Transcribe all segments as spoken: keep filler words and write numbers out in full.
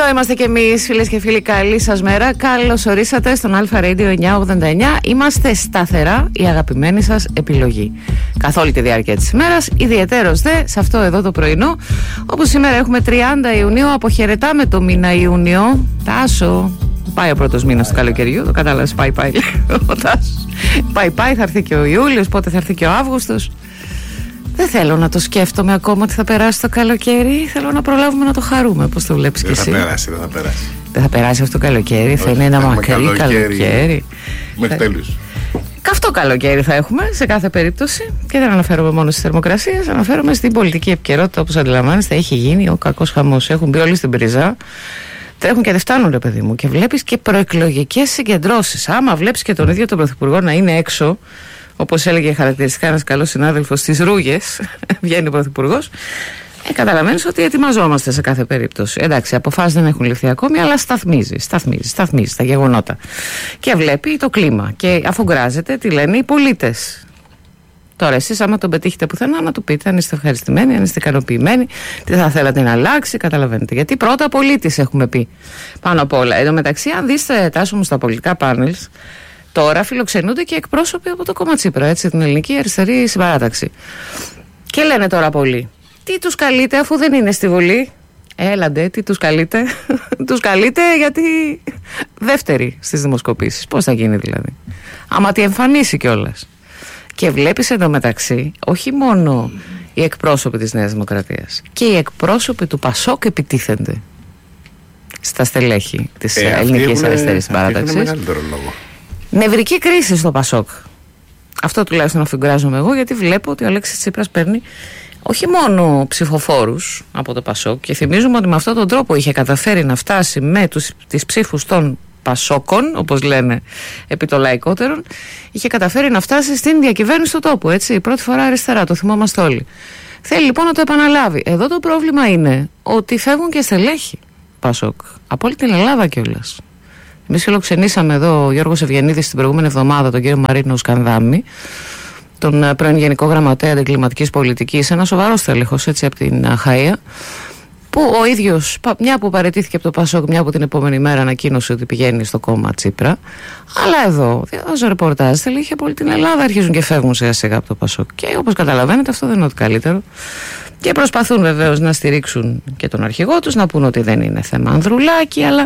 είμαστε κι εμείς, φίλες και φίλοι. Καλή σας μέρα. Καλώς ορίσατε στον Αλφα Radio εννιακόσια ογδόντα εννιά. Είμαστε σταθερά η αγαπημένη σας επιλογή καθ' όλη τη διάρκεια της ημέρας, ιδιαιτέρως δε σε αυτό εδώ το πρωινό, όπου σήμερα έχουμε τριάντα Ιουνίου. Αποχαιρετάμε το μήνα Ιούνιο. Τάσο, πάει ο πρώτος μήνας του καλοκαιριού, το κατάλαβες, πάει πάει ο Τάσος. Πάει πάει, θα έρθει και ο Ιούλιος, πότε θα έρθει και ο Αύγουστος. Δεν θέλω να το σκέφτομαι ακόμα ότι θα περάσει το καλοκαίρι. Θέλω να προλάβουμε να το χαρούμε. Πώς το βλέπεις κι εσύ? Δεν θα περάσει, δεν θα περάσει. Δεν θα περάσει αυτό το καλοκαίρι. Όχι, θα είναι ένα μακρύ καλοκαίρι, καλοκαίρι. Μέχρι θα... τέλους. Καυτό καλοκαίρι θα έχουμε σε κάθε περίπτωση. Και δεν αναφέρομαι μόνο στις θερμοκρασίες, αναφέρομαι στην πολιτική επικαιρότητα. Όπως αντιλαμβάνεστε, έχει γίνει ο κακός χαμός. Έχουν μπει όλοι στην πρίζα. Τρέχουν και δεν φτάνουν, ρε παιδί μου. Και βλέπεις και προεκλογικές συγκεντρώσεις. Άμα βλέπεις και τον ίδιο τον Πρωθυπουργό να είναι έξω, όπως έλεγε χαρακτηριστικά ένας καλός συνάδελφος, στις ρούγες, βγαίνει ο Πρωθυπουργός, ε, καταλαβαίνεις ότι ετοιμαζόμαστε σε κάθε περίπτωση. Εντάξει, αποφάσεις δεν έχουν ληφθεί ακόμη, αλλά σταθμίζει, σταθμίζει, σταθμίζει τα γεγονότα. Και βλέπει το κλίμα. Και αφογκράζεται τι λένε οι πολίτες. Τώρα, εσείς, άμα τον πετύχετε πουθενά, να του πείτε αν είστε ευχαριστημένοι, αν είστε ικανοποιημένοι, τι θα θέλατε να αλλάξει, καταλαβαίνετε. Γιατί πρώτα πολίτης έχουμε πει πάνω απ' όλα. Εν τω μεταξύ, αν δείτε, Τάσο μου, στα πολιτικά πάνελς, τώρα φιλοξενούνται και εκπρόσωποι από το κόμμα Τσίπρα, έτσι, την Ελληνική Αριστερή Συμπαράταξη. Και λένε τώρα πολλοί, τι τους καλείτε αφού δεν είναι στη Βουλή? Έλαντε, τι τους καλείτε? Τους καλείτε γιατί δεύτερη στις δημοσκοπήσεις. Πώς θα γίνει δηλαδή? Άμα τη εμφανίσει κιόλας. Και βλέπεις εντωμεταξύ, όχι μόνο οι εκπρόσωποι της Νέας Δημοκρατίας, και οι εκπρόσωποι του Πασόκ επιτίθενται στα στελέχη της ε, Ελληνικής Αριστερής Συμπαράταξης. Είναι μεγαλύτερο λόγο. Νευρική κρίση στο Πασόκ. Αυτό τουλάχιστον αφιγκράζομαι εγώ, γιατί βλέπω ότι ο Αλέξης Τσίπρας παίρνει όχι μόνο ψηφοφόρους από το Πασόκ, και θυμίζουμε ότι με αυτόν τον τρόπο είχε καταφέρει να φτάσει με τους, τις ψήφους των Πασόκων, όπως λένε επί το λαϊκότερον, είχε καταφέρει να φτάσει στην διακυβέρνηση του τόπου, έτσι, πρώτη φορά αριστερά, το θυμόμαστε όλοι. Θέλει λοιπόν να το επαναλάβει. Εδώ το πρόβλημα είναι ότι φεύγουν και στελέχη Πασόκ, από όλη την Ελλάδα κιόλας. Εμείς φιλοξενήσαμε εδώ ο Γιώργος Ευγενίδης την προηγούμενη εβδομάδα τον κύριο Μαρίνο Σκανδάμη, τον πρώην Γενικό Γραμματέα Αντικλιματικής Πολιτικής, ένα σοβαρό στέλεχος, έτσι, από την Χαΐα, που ο ίδιος, μια που παραιτήθηκε από το Πασόκ, μια που την επόμενη μέρα ανακοίνωσε ότι πηγαίνει στο κόμμα Τσίπρα. Αλλά εδώ, διαβάζω ρεπορτάζ, στελέχη από όλη την Ελλάδα αρχίζουν και φεύγουν σιγά σιγά από το Πασόκ. Και όπως καταλαβαίνετε, αυτό δεν είναι ό,τι καλύτερο. Και προσπαθούν βεβαίως να στηρίξουν και τον αρχηγό τους, να πούν ότι δεν είναι θέμα Ανδρουλάκη, αλλά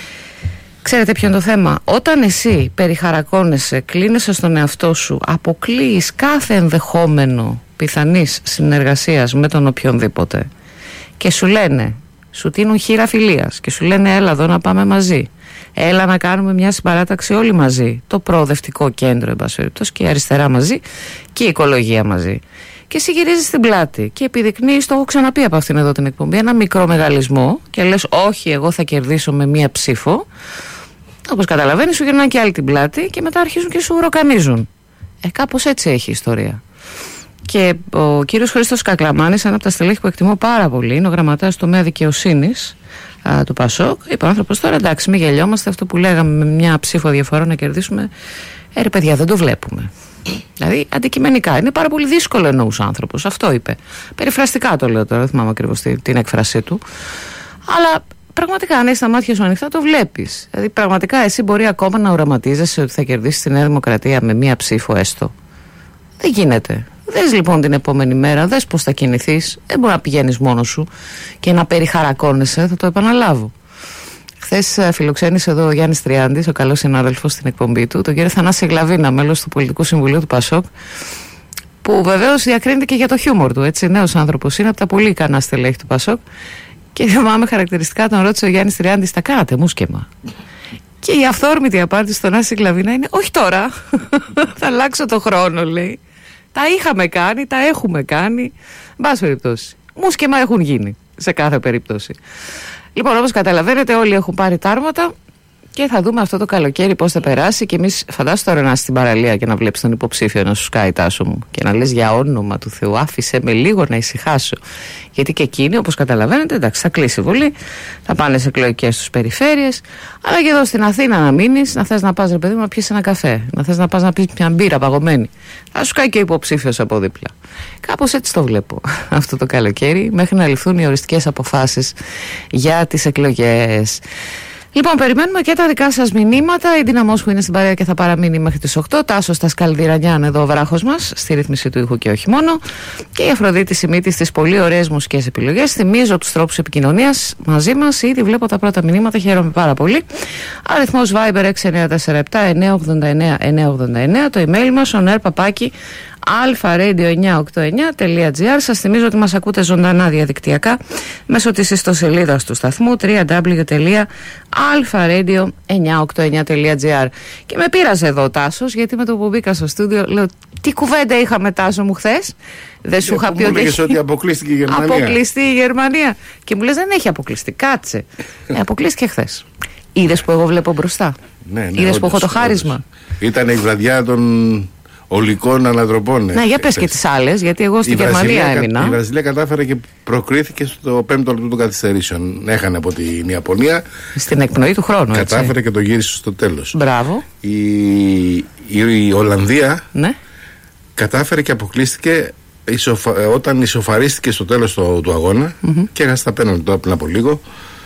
ξέρετε ποιο είναι το θέμα? Όταν εσύ περιχαρακώνεσαι, κλείνεσαι στον εαυτό σου, αποκλείεις κάθε ενδεχόμενο πιθανής συνεργασίας με τον οποιονδήποτε, και σου λένε, σου τίνουν χείρα φιλίας και σου λένε έλα εδώ να πάμε μαζί, έλα να κάνουμε μια συμπαράταξη όλοι μαζί, το προοδευτικό κέντρο εν πάση περιπτώσει, και η αριστερά μαζί και η οικολογία μαζί, και εσύ γυρίζεις την πλάτη και επιδεικνύεις, το έχω ξαναπεί από αυτήν εδώ την εκπομπή, ένα μικρό μεγαλισμό και λες όχι, εγώ θα κερδίσω με μία ψήφο. Όπως καταλαβαίνεις, σου γυρνάνε και άλλη την πλάτη και μετά αρχίζουν και σου ουροκανίζουν. Ε, κάπως έτσι έχει η ιστορία. Και ο κύριος Χρήστος Κακλαμάνης, ένα από τα στελέχη που εκτιμώ πάρα πολύ, είναι ο γραμματέας του τομέα δικαιοσύνης α, του Πασόκ. Είπε ο άνθρωπος, τώρα εντάξει, μην γελιόμαστε, αυτό που λέγαμε με μια ψήφο διαφορά να κερδίσουμε. Ε, ρε παιδιά, δεν το βλέπουμε. Δηλαδή, αντικειμενικά είναι πάρα πολύ δύσκολο, εννοούσε ο άνθρωπος. Αυτό είπε. Περιφραστικά το λέω τώρα, δεν θυμάμαι ακριβώς την έκφρασή του. Αλλά πραγματικά, αν έχεις τα μάτια σου ανοιχτά, το βλέπεις. Δηλαδή, πραγματικά εσύ μπορεί ακόμα να οραματίζεσαι ότι θα κερδίσεις τη Νέα Δημοκρατία με μία ψήφο έστω? Δεν γίνεται. Δες λοιπόν την επόμενη μέρα, δες πώς θα κινηθείς. Δεν μπορεί να πηγαίνεις μόνος σου και να περιχαρακώνεσαι, θα το επαναλάβω. Χθες φιλοξένησε εδώ ο Γιάννης Τριάντης, ο καλός συνάδελφος στην εκπομπή του, τον κύριο Θανάση Γλαβίνα, μέλος του Πολιτικού Συμβουλίου του Πασόκ, που βεβαίως διακρίνεται και για το χιούμορ του, έτσι, νέος άνθρωπος είναι, από τα πολύ ικανά στελέχη του Πασόκ. Και θυμάμαι χαρακτηριστικά, τον ρώτησε ο Γιάννης Τριάντης, τα κάνατε μουσκεμα? Και η αυθόρμητη απάντηση στον Θανάση Γλαβίνα είναι, όχι τώρα, θα αλλάξω το χρόνο, λέει. Τα είχαμε κάνει, τα έχουμε κάνει. Εν πάση περιπτώσει, μουσκεμα έχουν γίνει σε κάθε περίπτωση. Λοιπόν, όπως καταλαβαίνετε, όλοι έχουν πάρει τάρματα Και θα δούμε αυτό το καλοκαίρι πώς θα περάσει. Και εμείς φαντάσου τώρα να είσαι στην παραλία και να βλέπεις τον υποψήφιο να σου σκάει, Τάσο μου, και να λες για όνομα του Θεού, άφησε με λίγο να ησυχάσω. Γιατί και εκείνοι, όπως καταλαβαίνετε, εντάξει, θα κλείσει η Βουλή, θα πάνε σε εκλογικές στους περιφέρειες. Αλλά και εδώ στην Αθήνα να μείνεις, να θες να πας, ρε παιδί μου, να πιεις ένα καφέ, να θες να πας να πεις μια μπύρα παγωμένη, θα σου σκάει και ο υποψήφιος από δίπλα. Κάπως έτσι το βλέπω αυτό το καλοκαίρι, μέχρι να ληφθούν οι οριστικές αποφάσεις για τις εκλογές. Λοιπόν, περιμένουμε και τα δικά σας μηνύματα. Η Ντίνα Μόσχου είναι στην παρέα και θα παραμείνει μέχρι τις οκτώ. Τάσος στα Σκαλδιρανιάν, εδώ ο βράχος μας, στη ρύθμιση του ήχου και όχι μόνο. Και η Αφροδίτη Σιμίτη στις πολύ ωραίες μουσικές επιλογές. Θυμίζω τους τρόπους επικοινωνίας μαζί μας. Ήδη βλέπω τα πρώτα μηνύματα, χαίρομαι πάρα πολύ. Αριθμός Viber έξι εννιά τέσσερα επτά εννιά ογδόντα εννιά εννιά ογδόντα εννιά. Το email μας onair παπάκι alpha radio εννιά οκτώ εννιά τελεία τζι άρ. Σας θυμίζω ότι μας ακούτε ζωντανά διαδικτυακά μέσω της ιστοσελίδας του σταθμού double-u double-u double-u τελεία alpha radio εννιά οκτώ εννιά τελεία τζι άρ. Και με πείρασε εδώ ο Τάσος, γιατί με το που μπήκα στο στούντιο λέω, τι κουβέντα είχαμε, Τάσο μου, χθες? Δεν σου είχα πει ότι έχει... ότι αποκλείστηκε η Γερμανία. Αποκλειστεί η Γερμανία. Και μου λες δεν έχει αποκλειστεί, κάτσε. ε, αποκλείστηκε χθες. Είδες που εγώ βλέπω μπροστά? Ναι, ναι, είδες που έχω το χάρισμα? Ήταν η βραδιά των ολικών ανατροπών. Ναι, για πες και τις άλλες, γιατί εγώ στη Γερμανία έμεινα. Η Βραζιλία κατάφερε και προκρίθηκε στο πέμπτο λεπτό των καθυστερήσεων. Έχανε από την Ιαπωνία. Στην εκπνοή του χρόνου. Κατάφερε έτσι. Και το γύρισε στο τέλος. Μπράβο. Η, η, η Ολλανδία, ναι, κατάφερε και αποκλείστηκε ισοφα, όταν ισοφαρίστηκε στο τέλος του, του αγώνα, mm-hmm. και έχασε τα πέναλτι τώρα πριν από λίγο.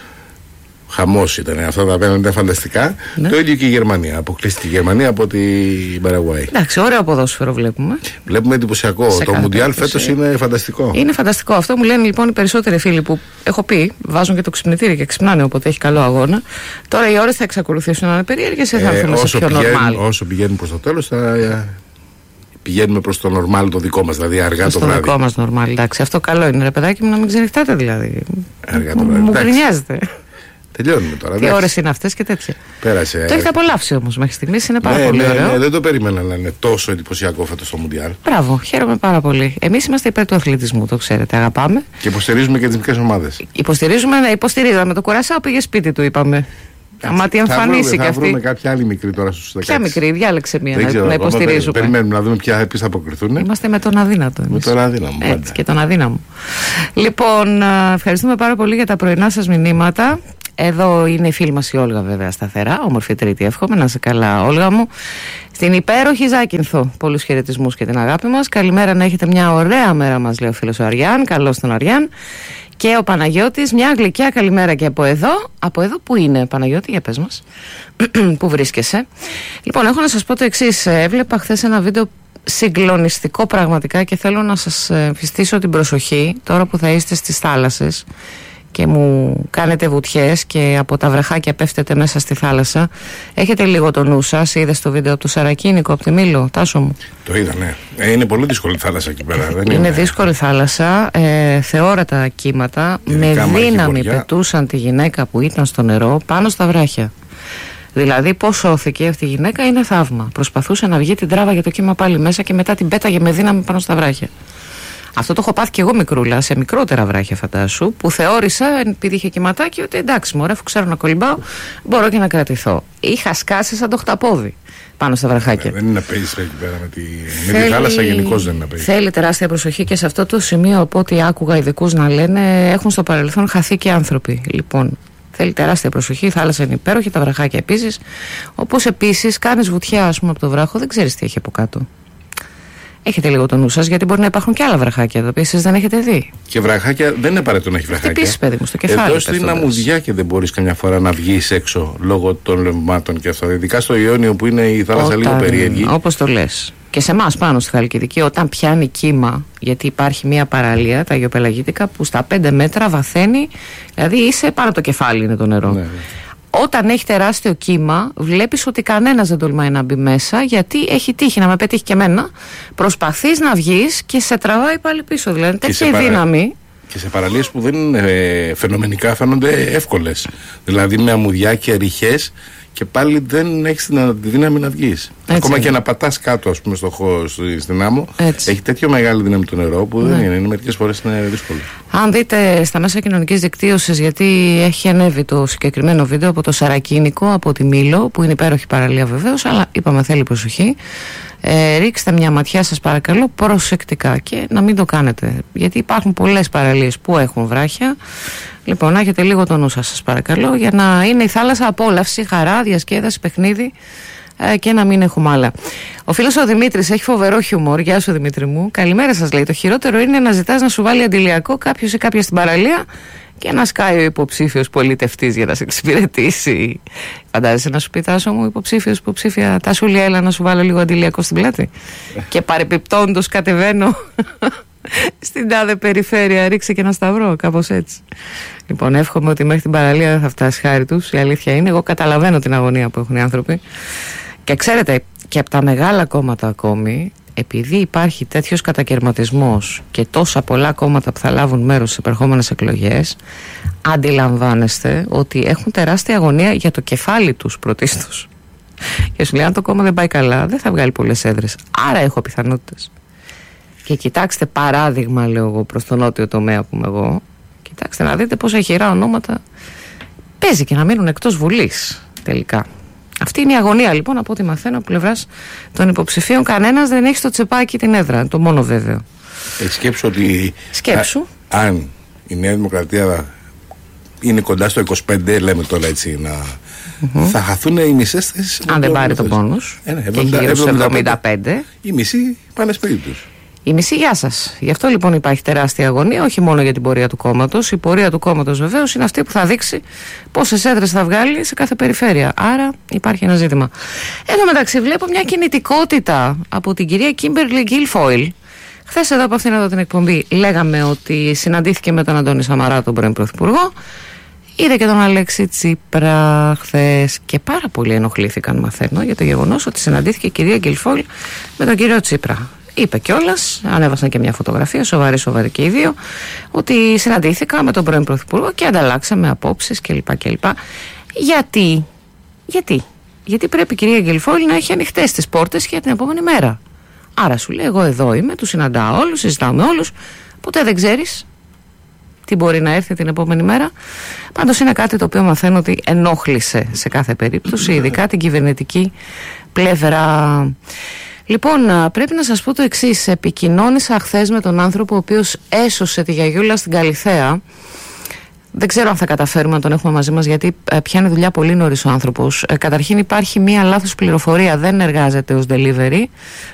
Χαμός ήταν αυτά τα πέναλτι, ήταν φανταστικά. Ναι. Το ίδιο και η Γερμανία. Αποκλείστηκε η Γερμανία από την Παραγουάη. Εντάξει, ωραίο ποδόσφαιρο βλέπουμε. Βλέπουμε εντυπωσιακό. Σε το Μουντιάλ φέτος είναι φανταστικό. Είναι φανταστικό. Αυτό μου λένε λοιπόν οι περισσότεροι φίλοι που έχω πει, βάζουν και το ξυπνητήρι και ξυπνάνε όποτε έχει καλό αγώνα. Τώρα οι ώρες θα εξακολουθήσουν να είναι περίεργες ή θα έρθουν σε πιο νορμάλ? Όσο πηγαίνουν προς το τέλος θα πηγαίνουμε προς το νορμάλ το δικό μας, δηλαδή αργά προς το βράδυ. Το δικό μας νορμάλ, εντάξει. Αυτό καλό είναι, ρε παιδάκι μου, να μην ξενυχτάτε δηλαδή. Αργά το βράδυ. Μου γκρινιάζετε. Τελειώνουμε τώρα. Τι ώρες είναι αυτές και τέτοια. Πέρασε. Το έχετε απολαύσει όμως μέχρι στιγμής, είναι πάρα ναι, πολύ ναι, ωραίο. Ναι, δεν το περίμενα να είναι τόσο εντυπωσιακό φέτος το Μουντιάλ. Μπράβο, χαίρομαι πάρα πολύ. Εμείς είμαστε υπέρ του αθλητισμού, το ξέρετε, αγαπάμε. Και υποστηρίζουμε και τις μικρές ομάδες. Υποστηρίζουμε, ναι, υποστηρίζαμε. Το Κουρασάο πήγε σπίτι του, είπαμε. Άμα τι εμφανίσει και αυτή. Θα βρούμε κάποια άλλη μικρή τώρα στους δεκαέξι. Ποια μικρή, διάλεξε μία ξέρω, να υποστηρίζουμε. Περιμένουμε να δούμε ποια επίσης θα αποκριθούν. Είμαστε με τον αδύνατο. Με τον αδύναμο. Έτσι, και τον αδύναμο. Λοιπόν, ευχαριστούμε πάρα πολύ για τα πρωινά σας μηνύματα. Εδώ είναι η φίλη μας η Όλγα, βέβαια, σταθερά. Όμορφη Τρίτη, εύχομαι. Να είσαι καλά, Όλγα μου. Στην υπέροχη Ζάκυνθο, πολλούς χαιρετισμούς και την αγάπη μας. Καλημέρα, να έχετε μια ωραία μέρα, μας λέει ο φίλος ο Αριάν. Καλώς τον Αριάν. Και ο Παναγιώτης, μια γλυκιά καλημέρα και από εδώ. Από εδώ που είναι, Παναγιώτη, για πες μας. Πού βρίσκεσαι? Λοιπόν, έχω να σας πω το εξής. Έβλεπα χθες ένα βίντεο συγκλονιστικό πραγματικά και θέλω να σας φυστήσω την προσοχή τώρα που θα είστε στις θάλασσες και μου κάνετε βουτιές και από τα βραχάκια πέφτετε μέσα στη θάλασσα. Έχετε λίγο το νου σας. Είδες το βίντεο από το Σαρακίνικο, από τη Μήλο, Τάσο μου? Το είδα, ναι. Ε, είναι πολύ δύσκολη θάλασσα εκεί πέρα. Δεν είναι, είναι δύσκολη θάλασσα, ε, θεόρατα κύματα. Με δύναμη πετούσαν τη γυναίκα που ήταν στο νερό πάνω στα βράχια. Δηλαδή πώς σώθηκε αυτή η γυναίκα είναι θαύμα. Προσπαθούσε να βγει, την τράβαγε το κύμα πάλι μέσα και μετά την πέταγε με δύναμη πάνω στα βράχια. Αυτό το έχω πάθει και εγώ μικρούλα, σε μικρότερα βράχια φαντάσου, που θεώρησα, επειδή είχε κυματάκι, ότι εντάξει μωρέ, αφού ξέρω να κολυμπάω, μπορώ και να κρατηθώ. Είχα σκάσει σαν το χταπόδι πάνω στα βραχάκια. Ε, δεν είναι να παίζει εκεί πέρα με τη, θέλει, με τη θάλασσα, γενικώς δεν είναι να παίζει. Θέλει τεράστια προσοχή και σε αυτό το σημείο, από ό,τι άκουγα ειδικούς να λένε, έχουν στο παρελθόν χαθεί και άνθρωποι. Λοιπόν, θέλει τεράστια προσοχή, η θάλασσα είναι υπέροχη, τα βραχάκια επίσης. Όπως επίσης, κάνεις βουτιά, ας πούμε, από το βράχο, δεν ξέρεις τι έχει από κάτω. Έχετε λίγο το νου σας, γιατί μπορεί να υπάρχουν και άλλα βραχάκια τα οποία εσείς δεν έχετε δει. Και βραχάκια δεν είναι απαραίτητο να έχει βραχάκια. Χτυπήσεις, παιδί μου, στο κεφάλι. Εδώ στην αμμουδιά και δεν μπορείς καμιά φορά να βγεις έξω λόγω των λευμάτων και αυτά. Ειδικά στο Ιόνιο που είναι η θάλασσα λίγο περίεργη. Όπως το λες. Και σε εμάς πάνω στη Χαλκιδική, όταν πιάνει κύμα, γιατί υπάρχει μια παραλία, τα Αγιοπελαγίτικα, που στα πέντε μέτρα βαθαίνει, δηλαδή είσαι πάνω το κεφάλι είναι το νερό. Ναι, ναι. Όταν έχει τεράστιο κύμα, βλέπεις ότι κανένας δεν τολμάει να μπει μέσα, γιατί έχει τύχει να με πετύχει και εμένα. Προσπαθείς να βγεις και σε τραβάει πάλι πίσω. Δηλαδή, τέτοια παρα... δύναμη. Και σε παραλίες που δεν είναι ε, φαινομενικά, φαίνονται εύκολες. Δηλαδή με αμμουδιά και ριχές και πάλι δεν έχεις τη δύναμη να βγεις. Ακόμα είναι. Και να πατάς κάτω, ας πούμε, στο χώρο, στην άμμο, έτσι. Έχει τέτοιο μεγάλη δύναμη το νερό που ναι. δεν είναι, είναι μερικές φορές είναι δύσκολο. Αν δείτε στα μέσα κοινωνικής δικτύωσης, γιατί έχει ανέβει το συγκεκριμένο βίντεο από το Σαρακίνικο, από τη Μήλο, που είναι υπέροχη παραλία βεβαίως, αλλά είπαμε θέλει προσοχή. Ε, ρίξτε μια ματιά σας παρακαλώ προσεκτικά και να μην το κάνετε, γιατί υπάρχουν πολλές παραλίες που έχουν βράχια. Λοιπόν, να έχετε λίγο το νου σας, σας παρακαλώ, για να είναι η θάλασσα απόλαυση, χαρά, διασκέδαση, παιχνίδι ε, και να μην έχουμε άλλα. Ο φίλος ο Δημήτρης έχει φοβερό χιούμορ. Γεια σου Δημήτρη μου. Καλημέρα σας, λέει. Το χειρότερο είναι να ζητάς να σου βάλει αντιλιακό κάποιος ή κάποια στην παραλία και να σκάει ο υποψήφιος πολιτευτής για να σε εξυπηρετήσει. Φαντάζεσαι να σου πει, Τάσο μου, υποψήφιος, υποψήφια, Τάσουλη, έλα να σου βάλω λίγο αντιλιακό στην πλάτη. Και παρεπιπτόντως κατεβαίνω στην τάδε περιφέρεια, ρίξε και ένα σταυρό, κάπως έτσι. Λοιπόν, εύχομαι ότι μέχρι την παραλία δεν θα φτάσει χάρη τους. Η αλήθεια είναι, εγώ καταλαβαίνω την αγωνία που έχουν οι άνθρωποι. Και ξέρετε, και από τα μεγάλα κόμματα ακόμη, επειδή υπάρχει τέτοιος κατακαιρματισμός και τόσα πολλά κόμματα που θα λάβουν μέρος στις επερχόμενες εκλογές, αντιλαμβάνεστε ότι έχουν τεράστια αγωνία για το κεφάλι τους πρωτίστως. Και σου λέει, αν το κόμμα δεν πάει καλά, δεν θα βγάλει πολλές έδρες. Άρα έχω πιθανότητες. Και κοιτάξτε, παράδειγμα, λέω εγώ, προς τον νότιο τομέα που είμαι εγώ, κοιτάξτε να δείτε πόσα χειρά ονόματα παίζει και να μείνουν εκτός Βουλής τελικά. Αυτή είναι η αγωνία λοιπόν, από ό,τι μαθαίνω από πλευράς των υποψηφίων. Κανένας δεν έχει στο τσεπάκι την έδρα, το μόνο βέβαιο. Ε, σκέψου ότι Σκέψου. Α, αν η Νέα Δημοκρατία είναι κοντά στο είκοσι πέντε, λέμε τώρα έτσι, να, mm-hmm. θα χαθούν οι μισές θέσεις. Αν δεν πάρει τον πόνους ε, ναι, και γύρω στους εβδομήντα πέντε, οι μισοί πάνε σπίτι τους. Η μισή, γεια σας. Γι' αυτό λοιπόν υπάρχει τεράστια αγωνία, όχι μόνο για την πορεία του κόμματος. Η πορεία του κόμματος βεβαίως είναι αυτή που θα δείξει πόσες έδρες θα βγάλει σε κάθε περιφέρεια. Άρα υπάρχει ένα ζήτημα. Εδώ μεταξύ βλέπω μια κινητικότητα από την κυρία Κίμπερλι Γκίλφοιλ. Χθες εδώ από αυτήν εδώ την εκπομπή λέγαμε ότι συναντήθηκε με τον Αντώνη Σαμαρά, τον πρώην Πρωθυπουργό. Είδε και τον Αλέξη Τσίπρα χθες και πάρα πολύ ενοχλήθηκαν, μαθαίνω, για το γεγονός ότι συναντήθηκε η κυρία Γκίλφοιλ με τον κύριο Τσίπρα. Είπε κιόλας, ανέβασαν και μια φωτογραφία, σοβαρή σοβαρή και οι δύο, ότι συναντήθηκα με τον πρώην Πρωθυπουργό και ανταλλάξαμε απόψεις κλπ. κλπ. Γιατί, γιατί, γιατί πρέπει η κυρία Γκίλφοιλ να έχει ανοιχτές τις πόρτες για την επόμενη μέρα. Άρα σου λέει, εγώ εδώ είμαι, τους συναντάω όλους, συζητάω με όλους, ποτέ δεν ξέρεις τι μπορεί να έρθει την επόμενη μέρα. Πάντως είναι κάτι το οποίο μαθαίνω ότι ενόχλησε σε κάθε περίπτωση, ειδικά την κυβερνητική πλευρά. Λοιπόν, πρέπει να σας πω το εξής. Επικοινώνησα χθες με τον άνθρωπο ο οποίος έσωσε τη γιαγιούλα στην Καλιθέα. Δεν ξέρω αν θα καταφέρουμε να τον έχουμε μαζί μας, γιατί πιάνει δουλειά πολύ νωρίς ο άνθρωπος. Ε, καταρχήν υπάρχει μία λάθος πληροφορία, δεν εργάζεται ως delivery,